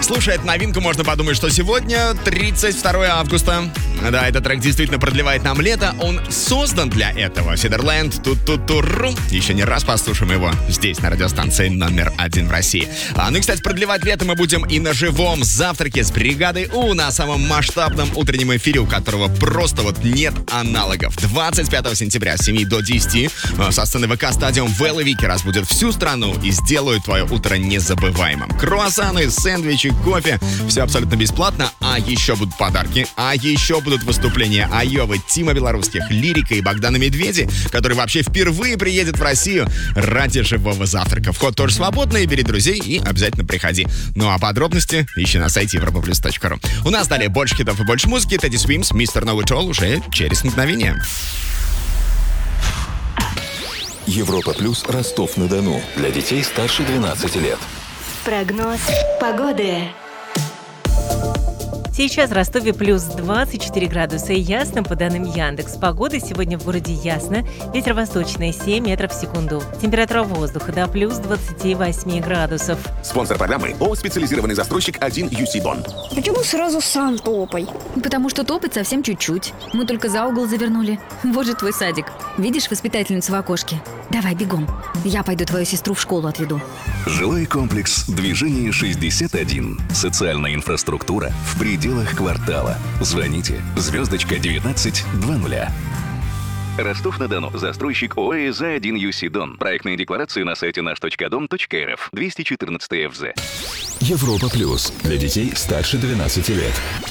Слушай, эту новинку, можно подумать, что сегодня 32 августа. Да, этот трек действительно продлевает нам лето. Он создан для этого. Фидерленд, тут-тут-туру. Еще не раз послушаем его здесь, на радиостанции номер 1 в России. Ну и, кстати, продлевать лето мы будем и на живом завтраке с бригадой У на самом масштабном утреннем эфире, у которого просто вот нет аналогов. 25 сентября с 7 до 10 со сцены ВК Стадиум в Элевике разбудят всю страну и сделают твое утро незабываемым. Круассаны, сэндвичи, кофе. Все абсолютно бесплатно. А еще будут подарки. А еще будут выступления Айовы, Тима Белорусских, Лирика и Богдана Медведи, который вообще впервые приедет в Россию ради живого завтрака. Вход тоже свободный. Бери друзей и обязательно приходи. Ну а подробности ищи на сайте europaplus.ru. У нас далее больше хитов и больше музыки. Тедди Свимс, Mr. Know It All уже через мгновение. Европа Плюс, Ростов-на-Дону. Для детей старше 12 лет. Прогноз погоды. Сейчас в Ростове плюс 24 градуса и ясно, по данным Яндекс. Погода сегодня в городе ясно, ветер восточный 7 метров в секунду. Температура воздуха до плюс 28 градусов. Спонсор программы ООО «Специализированный застройщик 1 UC Дон». Почему сразу сам топай? Потому что топать совсем чуть-чуть. Мы только за угол завернули. Вот же твой садик. Видишь воспитательницу в окошке? Давай, бегом. Я пойду твою сестру в школу отведу. Жилой комплекс «Движение 61». Социальная инфраструктура в пределах квартала. Звоните *1920. Ростов-на-Дону. Застройщик ОАЭ «За1 UC Дон». Проектные декларации на сайте наш.дом.рф. 214 ФЗ. Европа Плюс. Для детей старше 12 лет.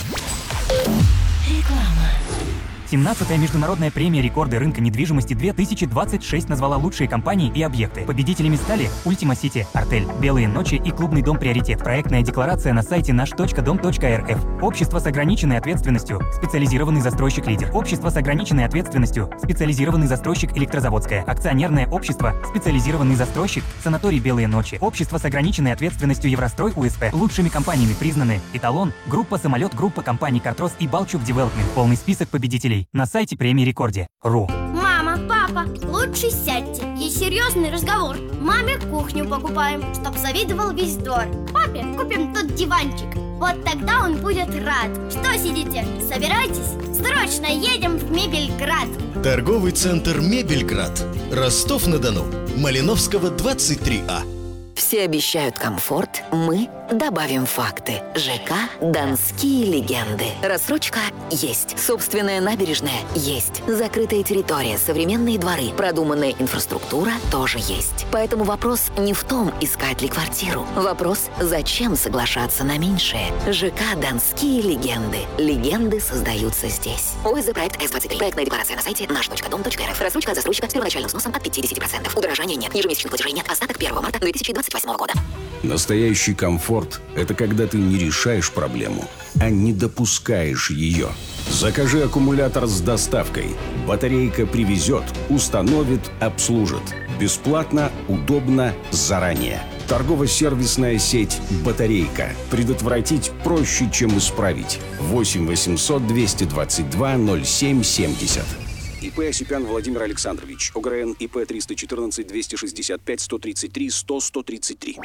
17-я международная премия «Рекорды рынка недвижимости 2026» назвала лучшие компании и объекты. Победителями стали Ultima City, Артель, Белые ночи и клубный дом «Приоритет». Проектная декларация на сайте наш.дом.рф. Общество с ограниченной ответственностью. Специализированный застройщик «Лидер». Общество с ограниченной ответственностью. Специализированный застройщик «Электрозаводская». Акционерное общество. Специализированный застройщик «Санаторий Белые ночи». Общество с ограниченной ответственностью «Еврострой УСП». Лучшими компаниями признаны «Эталон», группа «Самолет», группа компаний «Картрос» и «Балчук Девелопмент». Полный список победителей на сайте премии Рекорде.ру. Мама, папа, лучше сядьте. Есть серьезный разговор. Маме кухню покупаем, чтоб завидовал весь двор. Папе купим тот диванчик. Вот тогда он будет рад. Что сидите? Собирайтесь. Срочно едем в Мебельград. Торговый центр Мебельград. Ростов-на-Дону. Малиновского, 23А. Все обещают комфорт, мы добавим факты. ЖК «Донские легенды». Рассрочка есть. Собственная набережная есть. Закрытая территория, современные дворы, продуманная инфраструктура тоже есть. Поэтому вопрос не в том, искать ли квартиру. Вопрос, зачем соглашаться на меньшее. ЖК «Донские легенды». Легенды создаются здесь. ОСЗ проект С-23. Проектная декларация на сайте наш.дом.рф. Рассрочка от застройщика с первоначальным сносом от 50%. Удорожания нет. Ежемесячных платежей нет. Остаток 1 марта 2028 года. Настоящий комфорт – это когда ты не решаешь проблему, а не допускаешь ее. Закажи аккумулятор с доставкой. Батарейка привезет, установит, обслужит. Бесплатно, удобно, заранее. Торгово-сервисная сеть «Батарейка». Предотвратить проще, чем исправить. 8 800 222 0770. ИП Осипян Владимир Александрович. ОГРН ИП 314 265 133 100 133.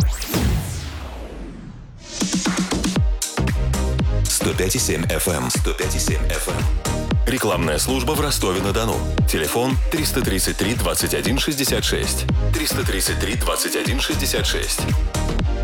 105,7 FM. 105,7 FM. Рекламная служба в Ростове-на-Дону. Телефон 333 21 66. 333 21 66.